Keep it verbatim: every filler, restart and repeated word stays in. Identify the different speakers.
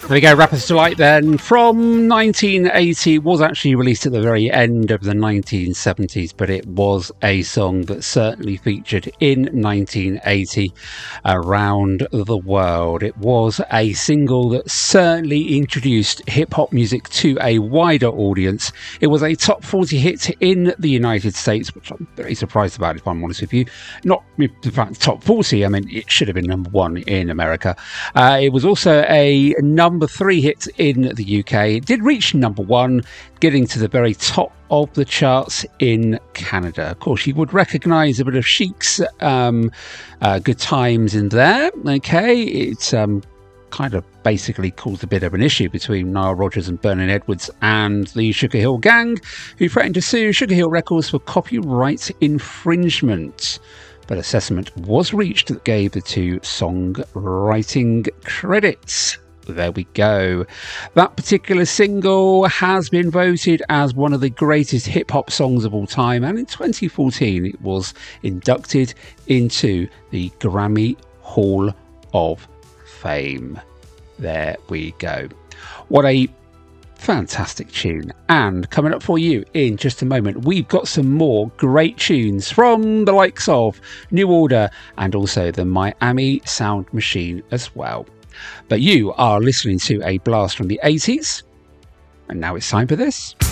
Speaker 1: There we go, Rapper's Delight then, from nineteen eighty, was actually released at the very end of the nineteen seventies, but it was a song that certainly featured in nineteen eighty around the world. It was a single that certainly introduced hip-hop music to a wider audience. It was a top forty hit in the United States, which I'm very surprised about, if I'm honest with you. Not, in fact, top forty, I mean, it should have been number one in America. Uh, it was also a number Number three hit in the U K. It did reach number one, getting to the very top of the charts in Canada. Of course, you would recognise a bit of Chic's um, uh, Good Times in there. Okay, it's um, kind of basically caused a bit of an issue between Nile Rodgers and Vernon Edwards and the Sugar Hill Gang, who threatened to sue Sugar Hill Records for copyright infringement. But a settlement was reached that gave the two songwriting credits. There we go. That particular single has been voted as one of the greatest hip-hop songs of all time, and in twenty fourteen it was inducted into the Grammy Hall of Fame. There we go. What a fantastic tune. And coming up for you in just a moment, we've got some more great tunes from the likes of New Order and also the Miami Sound Machine as well. But you are listening to a blast from the eighties, and now it's time for this.